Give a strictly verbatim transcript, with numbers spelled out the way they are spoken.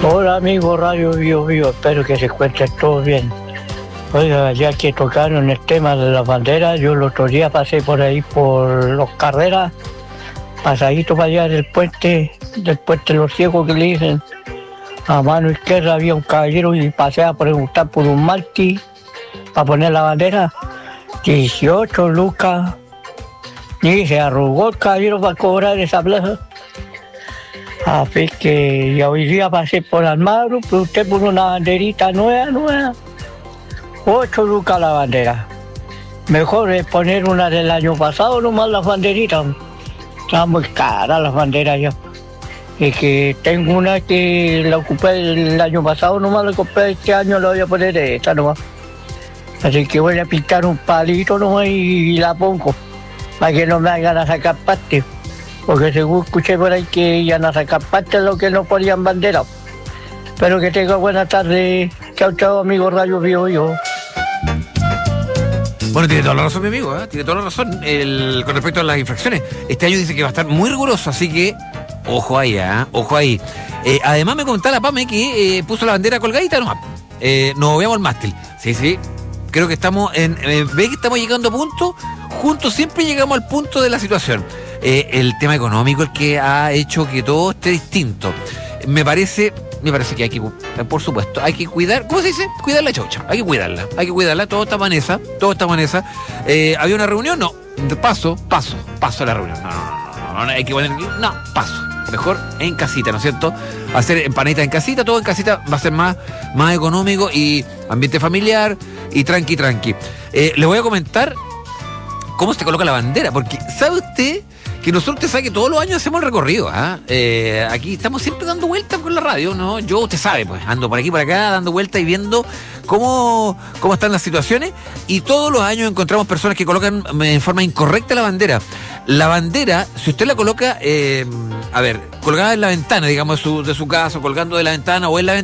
Hola amigo Radio Bio Bio, espero que se encuentren todos bien. Oiga, ya que tocaron el tema de las banderas, yo el otro día pasé por ahí por los Carreras, pasadito para allá del puente, del puente de los ciegos que le dicen, a mano izquierda había un caballero y pasé a preguntar por un martí para poner la bandera, dieciocho lucas, y se arrugó el caballero para cobrar esa plaza. Así que ya hoy día pasé por Almagro, pregunté por una banderita nueva, nueva, ocho lucas la bandera. Mejor es poner una del año pasado, nomás las banderitas. Están muy caras las banderas ya. Es que tengo una que la ocupé el año pasado, nomás la compré este año, la voy a poner esta nomás. Así que voy a pintar un palito nomás y la pongo, para que no me hagan a sacar parte. Porque según escuché por ahí que iban a sacar parte de lo que no ponían bandera. Espero que tenga buena tarde. Chao, chao, amigo Radio Bio Bio. Bueno, tiene toda la razón, mi amigo, ¿eh? Tiene toda la razón el, con respecto a las infracciones. Este año dice que va a estar muy riguroso, así que ojo ahí, ¿eh? Ojo ahí. Eh, además me comentaba la Pame que eh, puso la bandera colgadita nomás. Eh, nos veamos el mástil. Sí, sí. Creo que estamos en... Eh, ¿Ve que estamos llegando a punto? Juntos siempre llegamos al punto de la situación. Eh, el tema económico el que ha hecho que todo esté distinto. Me parece... Me parece que hay que, por supuesto, hay que cuidar, ¿cómo se dice? Cuidar la chocha, hay que cuidarla, hay que cuidarla, todo está en esa, todo está en esa. Eh, ¿Había una reunión? No, paso, paso, paso a la reunión, no, no, no, no, no, hay que poner, no, paso, mejor en casita, ¿no es cierto? Hacer empanaditas en casita, todo en casita va a ser más, más económico y ambiente familiar y tranqui, tranqui. Eh, les voy a comentar cómo se coloca la bandera, porque ¿sabe usted que nosotros, usted sabe que todos los años hacemos el recorrido? ¿Ah? Eh, aquí estamos siempre dando vueltas con la radio, ¿no? Yo, usted sabe, pues ando por aquí por acá dando vueltas y viendo cómo, cómo están las situaciones, y todos los años encontramos personas que colocan en forma incorrecta la bandera. La bandera, si usted la coloca, eh, a ver, colgada en la ventana, digamos, de su, de su casa, colgando de la ventana o en la ventana,